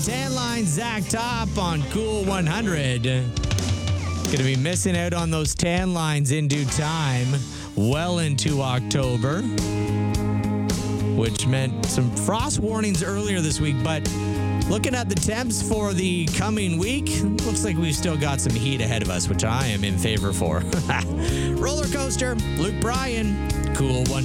Tan line Zach Top on Cool 100. Going to be missing out on those tan lines in due time, well into October, which meant some frost warnings earlier this week. But looking at the temps for the coming week, looks like we've still got some heat ahead of us, which I am in favor for. Roller coaster, Luke Bryan, Cool 100.